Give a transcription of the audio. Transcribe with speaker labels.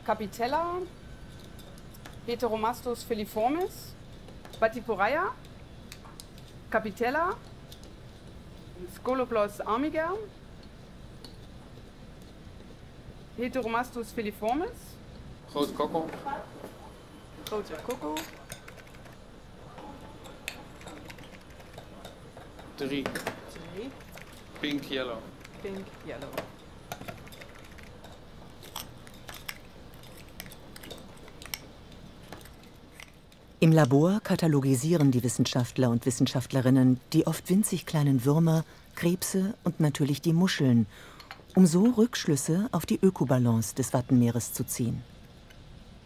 Speaker 1: Capitella, Heteromastus filiformis, Bathyporrhea, Capitella, Scoloplos armiger, Heteromastus filiformis,
Speaker 2: Grote kokkel.
Speaker 1: grote kokkel,
Speaker 2: 3. Pink yellow.
Speaker 1: pink yellow.
Speaker 3: Im Labor katalogisieren die Wissenschaftler und Wissenschaftlerinnen die oft winzig kleinen Würmer, Krebse und natürlich die Muscheln, um so Rückschlüsse auf die Ökobalance des Wattenmeeres zu ziehen.